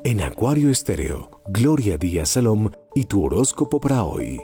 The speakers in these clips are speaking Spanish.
En Acuario Estéreo, Gloria Díaz Salom y tu horóscopo para hoy.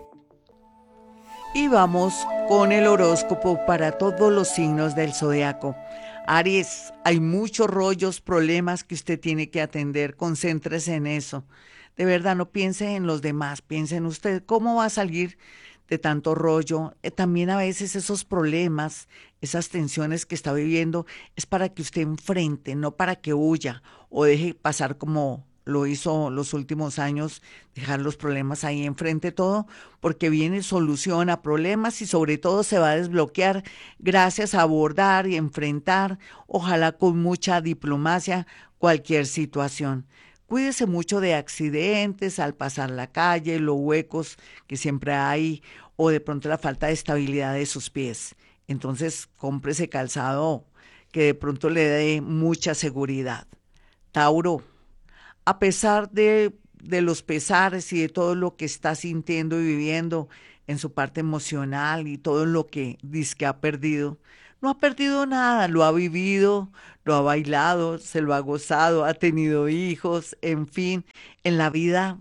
Y vamos con el horóscopo para todos los signos del zodiaco. Aries, hay muchos rollos, problemas que usted tiene que atender. Concéntrese en eso. De verdad, no piense en los demás, piense en usted. ¿Cómo va a salir de tanto rollo? También a veces esos problemas, esas tensiones que está viviendo, es para que usted enfrente, no para que huya o deje pasar como lo hizo los últimos años, dejar los problemas ahí enfrente todo, porque viene solución a problemas y sobre todo se va a desbloquear gracias a abordar y enfrentar, ojalá con mucha diplomacia, cualquier situación. Cuídese mucho de accidentes al pasar la calle, los huecos que siempre hay o de pronto la falta de estabilidad de sus pies. Entonces, cómprese calzado que de pronto le dé mucha seguridad. Tauro, a pesar de los pesares y de todo lo que está sintiendo y viviendo en su parte emocional y todo lo que dice que ha perdido, no ha perdido nada, lo ha vivido, lo ha bailado, se lo ha gozado, ha tenido hijos, en fin, en la vida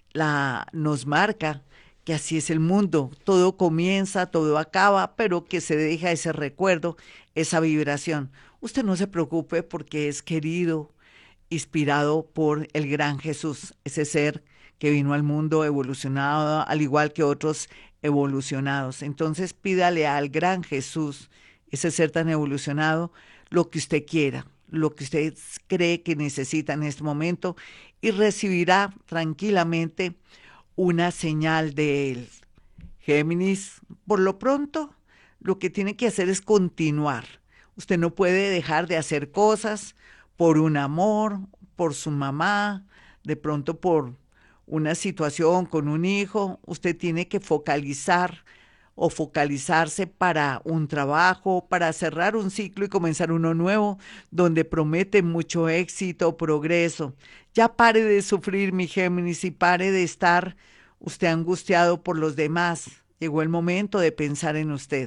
nos marca que así es el mundo, todo comienza, todo acaba, pero que se deja ese recuerdo, esa vibración. Usted no se preocupe porque es querido, inspirado por el gran Jesús, ese ser que vino al mundo evolucionado, al igual que otros evolucionados. Entonces pídale al gran Jesús, ese ser tan evolucionado, lo que usted quiera, lo que usted cree que necesita en este momento y recibirá tranquilamente una señal de él. Géminis, por lo pronto, lo que tiene que hacer es continuar. Usted no puede dejar de hacer cosas por un amor, por su mamá, de pronto por una situación con un hijo. Usted tiene que focalizar o focalizarse para un trabajo, para cerrar un ciclo y comenzar uno nuevo, donde promete mucho éxito, progreso. Ya pare de sufrir, mi Géminis, y pare de estar usted angustiado por los demás. Llegó el momento de pensar en usted.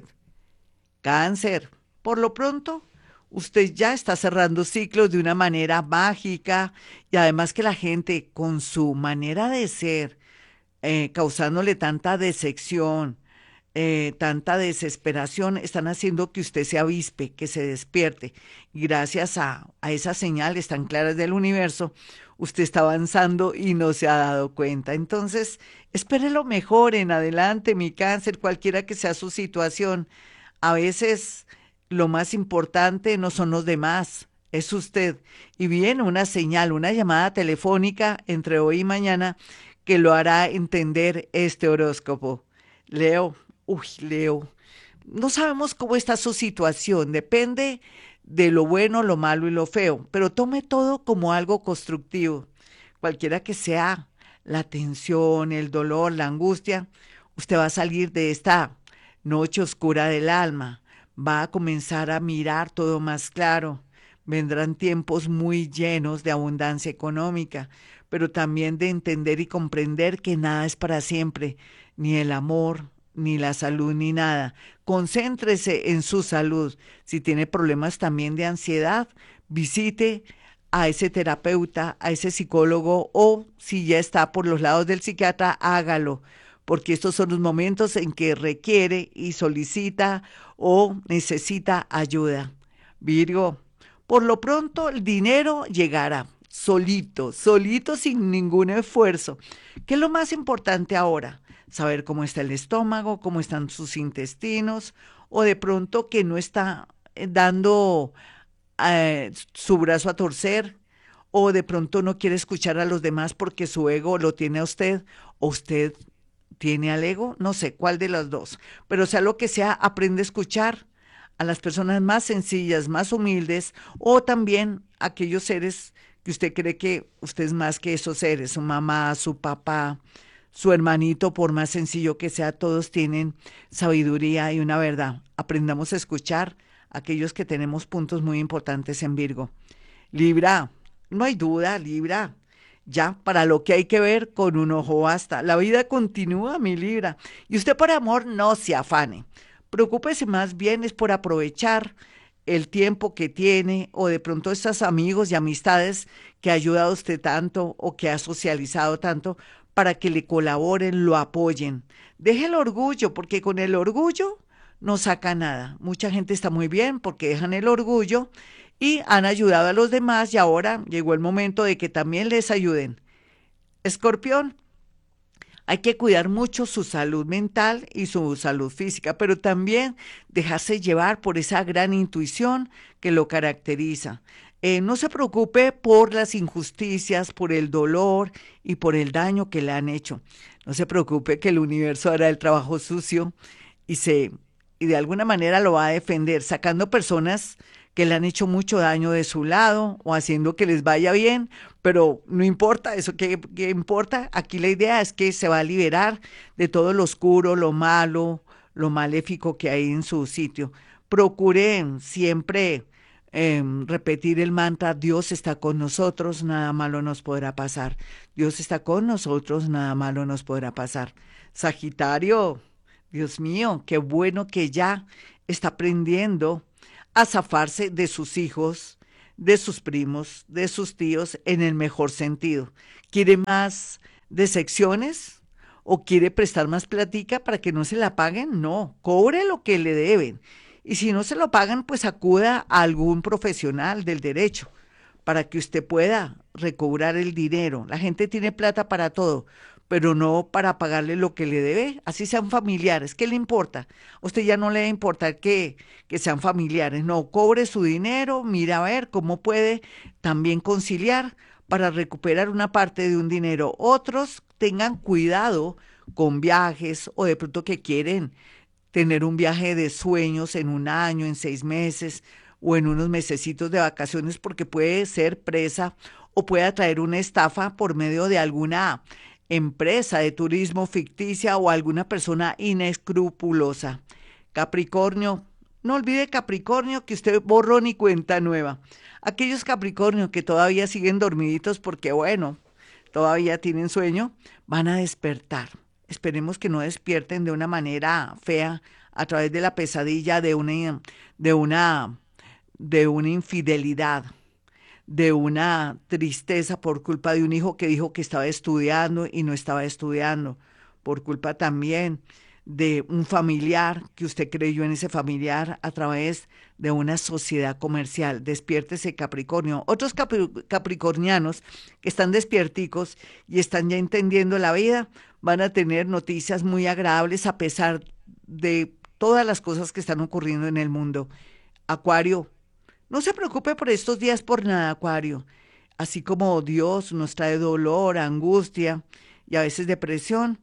Cáncer, por lo pronto, usted ya está cerrando ciclos de una manera mágica y además que la gente con su manera de ser, causándole tanta decepción, tanta desesperación, están haciendo que usted se avispe, que se despierte. Y gracias a esas señales tan claras del universo, usted está avanzando y no se ha dado cuenta. Entonces, espere lo mejor en adelante, mi cáncer, cualquiera que sea su situación. A veces lo más importante no son los demás, es usted. Y viene una señal, una llamada telefónica entre hoy y mañana que lo hará entender este horóscopo. Leo, uy, Leo, no sabemos cómo está su situación, depende de lo bueno, lo malo y lo feo, pero tome todo como algo constructivo, cualquiera que sea la tensión, el dolor, la angustia, usted va a salir de esta noche oscura del alma, va a comenzar a mirar todo más claro, vendrán tiempos muy llenos de abundancia económica, pero también de entender y comprender que nada es para siempre, ni el amor, ni la salud, ni nada. Concéntrese en su salud. Si tiene problemas también de ansiedad, visite a ese terapeuta, a ese psicólogo o si ya está por los lados del psiquiatra, hágalo, porque estos son los momentos en que requiere y solicita o necesita ayuda. Virgo, por lo pronto el dinero llegará solito, solito sin ningún esfuerzo. ¿Qué es lo más importante ahora? Saber cómo está el estómago, cómo están sus intestinos, o de pronto que no está dando su brazo a torcer, o de pronto no quiere escuchar a los demás porque su ego lo tiene a usted, o usted tiene al ego, no sé cuál de las dos, pero sea lo que sea, aprende a escuchar a las personas más sencillas, más humildes, o también a aquellos seres que usted cree que usted es más que esos seres, su mamá, su papá, su hermanito, por más sencillo que sea, todos tienen sabiduría y una verdad. Aprendamos a escuchar a aquellos que tenemos puntos muy importantes en Virgo. Libra, no hay duda, Libra. Ya, para lo que hay que ver, con un ojo basta. La vida continúa, mi Libra. Y usted por amor no se afane. Preocúpese más bien es por aprovechar el tiempo que tiene o de pronto estos amigos y amistades que ha ayudado usted tanto o que ha socializado tanto para que le colaboren, lo apoyen. Deje el orgullo, porque con el orgullo no saca nada. Mucha gente está muy bien porque dejan el orgullo y han ayudado a los demás y ahora llegó el momento de que también les ayuden. Escorpión, hay que cuidar mucho su salud mental y su salud física, pero también dejarse llevar por esa gran intuición que lo caracteriza. No se preocupe por las injusticias, por el dolor y por el daño que le han hecho. No se preocupe que el universo hará el trabajo sucio y y de alguna manera lo va a defender, sacando personas que le han hecho mucho daño de su lado o haciendo que les vaya bien, pero no importa, eso qué importa, aquí la idea es que se va a liberar de todo lo oscuro, lo malo, lo maléfico que hay en su sitio. Procuren siempre repetir el mantra, Dios está con nosotros, nada malo nos podrá pasar. Dios está con nosotros, nada malo nos podrá pasar. Sagitario, Dios mío, qué bueno que ya está aprendiendo a zafarse de sus hijos, de sus primos, de sus tíos en el mejor sentido. ¿Quiere más decepciones o quiere prestar más platica para que no se la paguen? No, cobre lo que le deben. Y si no se lo pagan, pues acuda a algún profesional del derecho para que usted pueda recobrar el dinero. La gente tiene plata para todo, pero no para pagarle lo que le debe, así sean familiares. ¿Qué le importa? A usted ya no le va a importar que sean familiares. No, cobre su dinero, mira a ver cómo puede también conciliar para recuperar una parte de un dinero. Otros tengan cuidado con viajes o de pronto que quieren tener un viaje de sueños en un año, en 6 meses o en unos mesecitos de vacaciones porque puede ser presa o puede atraer una estafa por medio de alguna empresa de turismo ficticia o alguna persona inescrupulosa. Capricornio, no olvide Capricornio que usted borrón y cuenta nueva. Aquellos Capricornio que todavía siguen dormiditos porque bueno, todavía tienen sueño, van a despertar. Esperemos que no despierten de una manera fea a través de la pesadilla de una, de una infidelidad, de una tristeza por culpa de un hijo que dijo que estaba estudiando y no estaba estudiando, por culpa también de un familiar que usted creyó en ese familiar a través de una sociedad comercial. Despiértese, Capricornio. Otros capricornianos que están despierticos y están ya entendiendo la vida van a tener noticias muy agradables a pesar de todas las cosas que están ocurriendo en el mundo. Acuario, no se preocupe por estos días por nada, Acuario. Así como Dios nos trae dolor, angustia y a veces depresión,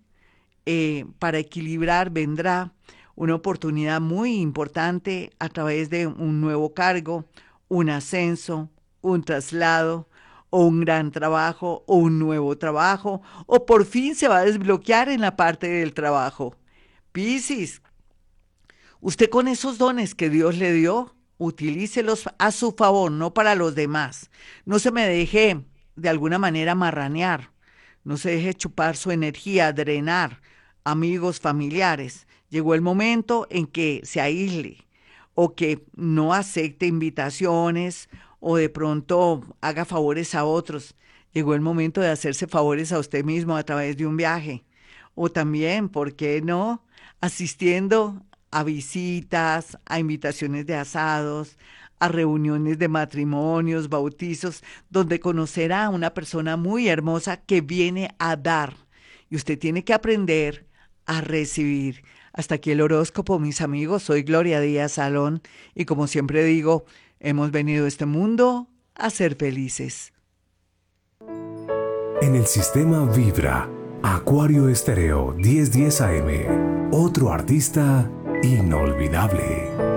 para equilibrar vendrá una oportunidad muy importante a través de un nuevo cargo, un ascenso, un traslado o un gran trabajo o un nuevo trabajo o por fin se va a desbloquear en la parte del trabajo. Piscis, usted con esos dones que Dios le dio, utilícelos a su favor, no para los demás. No se me deje de alguna manera marranear, no se deje chupar su energía, drenar amigos, familiares. Llegó el momento en que se aísle o que no acepte invitaciones o de pronto haga favores a otros. Llegó el momento de hacerse favores a usted mismo a través de un viaje. O también, ¿por qué no? Asistiendo a visitas, a invitaciones de asados, a reuniones de matrimonios, bautizos, donde conocerá a una persona muy hermosa que viene a dar. Y usted tiene que aprender a recibir. Hasta aquí el horóscopo, mis amigos. Soy Gloria Díaz Salón y como siempre digo, hemos venido a este mundo a ser felices. En el sistema Vibra, Acuario Estéreo 1010 AM, otro artista inolvidable.